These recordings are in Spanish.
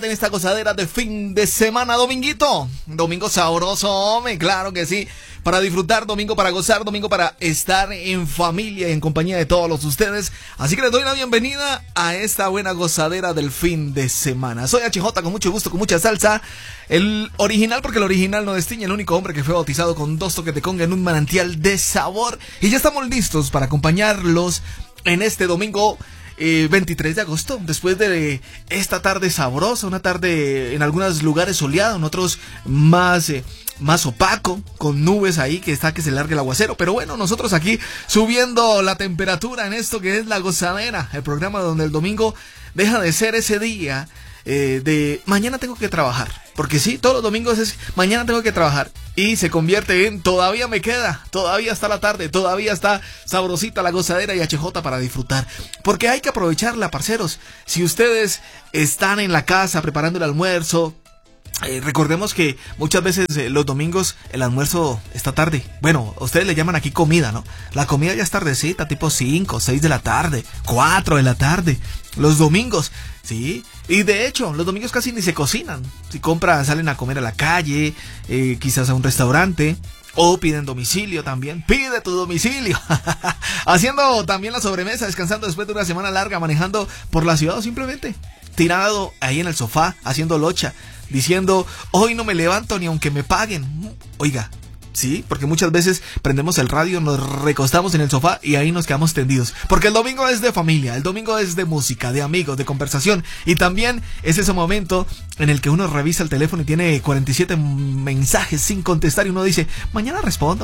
En esta gozadera de fin de semana, dominguito. Domingo sabroso, hombre, claro que sí. Para disfrutar, domingo para gozar, domingo para estar en familia y en compañía de todos los ustedes. Así que les doy la bienvenida a esta buena gozadera del fin de semana. Soy HJ, con mucho gusto, con mucha salsa. El original, porque el original no destiñe, el único hombre que fue bautizado con 2 toques de conga en un manantial de sabor. Y ya estamos listos para acompañarlos en este domingo 23 de agosto, después de esta tarde sabrosa, una tarde en algunos lugares soleada, en otros más opaco, con nubes ahí que está que se largue el aguacero. Pero bueno, nosotros aquí subiendo la temperatura en esto que es La Gozadera, el programa donde el domingo deja de ser ese día de mañana tengo que trabajar, porque sí, todos los domingos es mañana tengo que trabajar, y se convierte en todavía me queda, todavía está la tarde, todavía está sabrosita la gozadera y HJ para disfrutar, porque hay que aprovecharla, parceros. Si ustedes están en la casa preparando el almuerzo, recordemos que muchas veces los domingos el almuerzo está tarde. Bueno, ustedes le llaman aquí comida, ¿no? La comida ya es tardecita, tipo 5, 6 de la tarde, 4 de la tarde. Los domingos, ¿sí? Y de hecho, los domingos casi ni se cocinan. Si compran, salen a comer a la calle, quizás a un restaurante, o piden domicilio también. Pide tu domicilio. Haciendo también la sobremesa, descansando después de una semana larga, manejando por la ciudad o simplemente tirado ahí en el sofá, haciendo locha, diciendo, hoy no me levanto ni aunque me paguen. Oiga, sí, porque muchas veces prendemos el radio, nos recostamos en el sofá y ahí nos quedamos tendidos. Porque el domingo es de familia, el domingo es de música, de amigos, de conversación. Y también es ese momento en el que uno revisa el teléfono y tiene 47 mensajes sin contestar y uno dice, mañana respondo.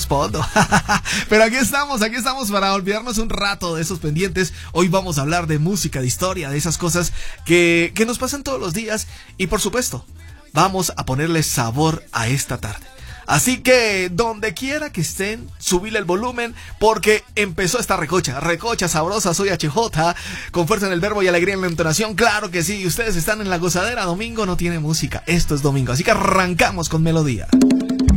Pero aquí estamos para olvidarnos un rato de esos pendientes. Hoy vamos a hablar de música, de historia, de esas cosas que nos pasan todos los días. Y por supuesto, vamos a ponerle sabor a esta tarde. Así que donde quiera que estén, subile el volumen porque empezó esta recocha sabrosa. Soy HJ, con fuerza en el verbo y alegría en la entonación. Claro que sí, ustedes están en la gozadera. Domingo no tiene música, esto es domingo, así que arrancamos con melodía.